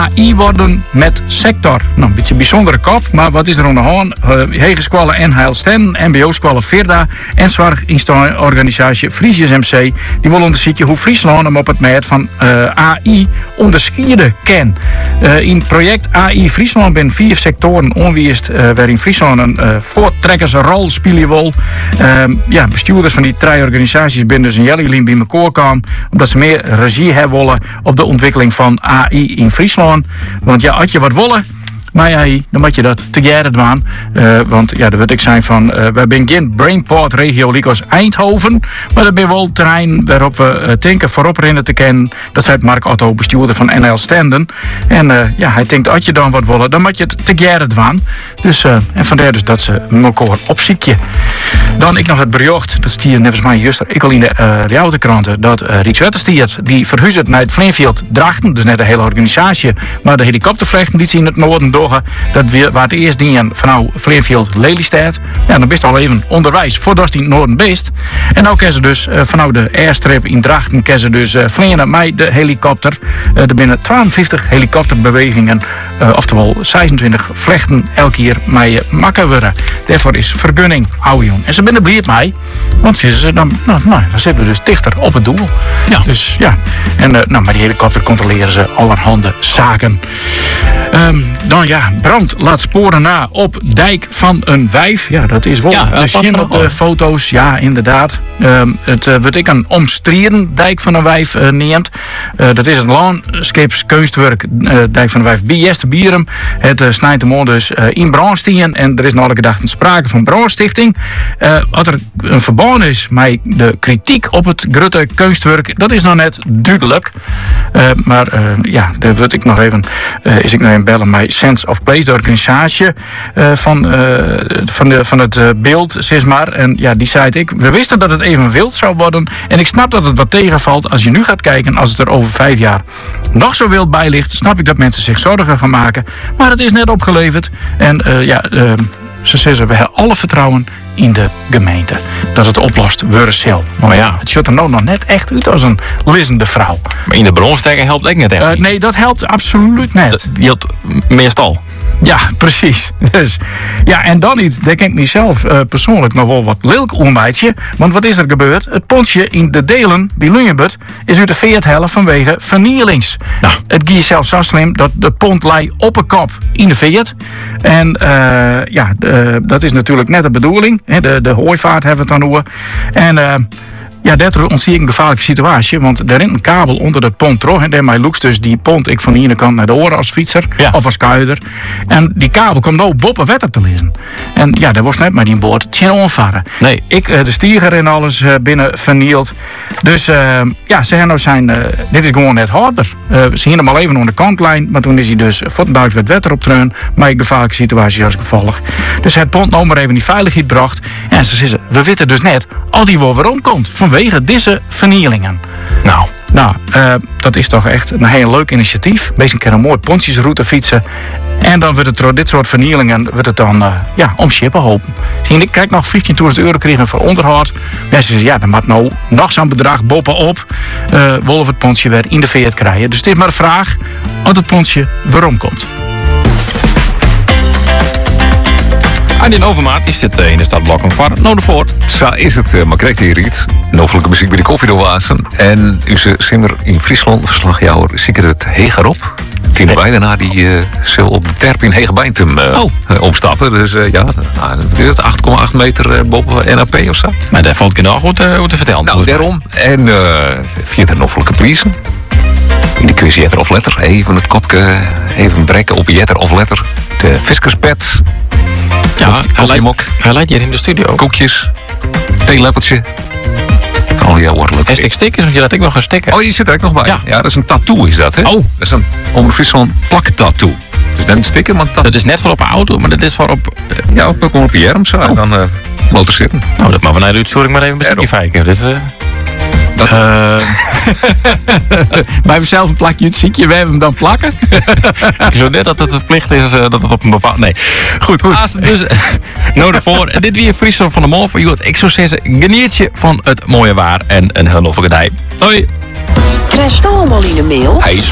AI worden met sector. Nou, een beetje een bijzondere kop, maar wat is er aan de hand? Hegescholen en Heilsten, MBO-scholen Virda en zorgorganisatie Friesjes MC, die willen onderzoeken hoe Friesland hem op het merk van AI onderscheiden kan. In project AI Friesland zijn 4 sectoren onweerst waarin Friesland een voortrekkersrol spelen wil. Bestuurders van die 3 organisaties binnen dus een jellylijn bij elkaar kwamen, omdat ze meer regie hebben willen op de ontwikkeling van AI in Friesland. Want ja, als je wat willen, maar AI, dan moet je dat together doen. Want ja, dat wil ik zijn van, we zijn geen brainport regio als Eindhoven, maar dat ben wel terrein waarop we denken voorop rennen te kennen. Dat zei Mark Otto, bestuurder van NL Stenden. En hij denkt, als je dan wat willen, dan moet je het together doen. Dus, en vandaar dus dat ze elkaar opziekje. Dan ik nog het bericht, dat stier net als mij juist, ik al in de Rijouterkranten, dat Rijkswaterstaat die verhuist naar het Vleenveld Drachten, dus net de hele organisatie, maar de helikoptervlechten die ze in het noorden dogen, dat waar het eerst dienen vanuit Vleenveld Lelystad. Ja, dan best al even onderwijs voordat die in het noorden beest. En nou kennen ze dus vanuit de airstrip in Drachten kennen ze dus vliegen met de helikopter. Er binnen 52 helikopterbewegingen, oftewel 26 vlechten elke keer mee makken worden. Daarvoor is vergunning houden. En ze zijn blij mee, want ze dan zitten we dus dichter op het doel. Ja. Dus ja, en met die helikopter controleren ze allerhande zaken. Dan ja, brand laat sporen na op dijk van een wijf. Ja, dat is wel de zin op de foto's. Ja, inderdaad. Het wordt ik een omstreden dijk van een wijf neemt. Dat is het landscapeskunstwerk dijk van een wijf bij Jesterbierum. Het snijdt de morgen dus in brandstien. En er is naar de gedachte sprake van brandstichting. Wat er een verband is met de kritiek op het grote kunstwerk, dat is nog net duidelijk. Maar daar word ik nog even bellen met Sense of Place, de organisatie van het beeld, zeg maar. En ja, die zei we wisten dat het even wild zou worden. En ik snap dat het wat tegenvalt als je nu gaat kijken, als het er over 5 jaar nog zo wild bij ligt, snap ik dat mensen zich zorgen gaan maken. Maar het is net opgeleverd. En ze zeggen, we hebben alle vertrouwen in de gemeente dat het oplost worden zelf. Maar ja, het ziet er nou nog net echt uit als een lizende vrouw. Maar in de bronstekken helpt het net echt niet. Nee, dat helpt absoluut net. Die helpt meestal. Ja, precies. Dus, ja, en dan iets, denk ik mezelf persoonlijk nog wel wat lelijk onmeidje. Want wat is er gebeurd? Het pontje in de delen bij Lunjebut is uit de veerthelft vanwege vernielings. Nou. Het ging zelfs zo slim dat de pont lei op een kop in de veert. En dat is natuurlijk net de bedoeling. Hè, de hooivaart hebben we het dan over. En daardoor ontzie ik een gevaarlijke situatie, want er rent een kabel onder de pont door. En daarmee loopt dus die pont ik van de ene kant naar de oren als fietser of als kuider. En die kabel komt nou boppen wetter te lezen. En ja, daar was net maar die boord het geen onvaren. Nee. Ik de stieger en alles binnen vernield. Dus ze hebben nou dit is gewoon net harder. Ze gingen hem al even aan de kantlijn, maar toen is hij dus voor de duik werd wetter op treun. Maar een gevaarlijke situatie als gevolg. Dus het pont nou maar even die veiligheid bracht. En ze zeggen, we weten dus net al die waar waarom komt. Vanwege deze vernielingen. Nou, dat is toch echt een heel leuk initiatief. Wees een keer een mooi pontjesroute fietsen. En dan wordt het door dit soort vernielingen om shippen hopen. Ik krijg nog €15.000 krijgen voor onderhoud. Ja, ze zeggen, ja, dan moet nou nog zo'n bedrag bovenop. Wolf het pontje weer in de veert krijgen. Dus het is maar de vraag of het pontje waarom komt. En in overmaat is dit in de stad Blokken van Noordervoort. Zo is het, maar krijgt hier iets. Nofelijke muziek bij de koffiedoorwazen. En u simmer in Friesland, verslagjouwer, zeker het Heger op. Tine Weidenaar die zal op de terp in Hegebeintem opstappen. Dus wat is het, 8,8 meter boven NAP of zo. Maar daar valt genoeg goed te vertellen. Nou, daarom. En via de nofelijke prijzen. In de quiz Jetter of Letter. Even het kopje, even brekken op Jetter of Letter. De viskerspet. Ja, hij leidt hier in de studio. Koekjes, theelepeltje. Oh ja, ordelijk. En stickers, want je laat ik nog een sticker. Oh, die zit er ook nog bij. Ja, dat is een tattoo is dat, hè? Oh. Dat is een Omroep Friesland plaktattoo. Dus dan een sticker, maar dat is net voor op een auto, maar dat is voor op... ook op je arm zo. En dan motor zitten. Nou, dat maar vanuit de uitzending maar even een beetje vijken. Dus, bij mezelf een plakje het ziekje, we hebben hem dan plakken. Het is zo net dat het verplicht is dat het op een bepaald... Nee, goed. Dus, Noordervoort. Dit weer Friesland van de Morgen. Ik zou zeggen, geniet je van het mooie waar en een heel noffe gedij. Hoi. Krijg je allemaal in de mail? Hij is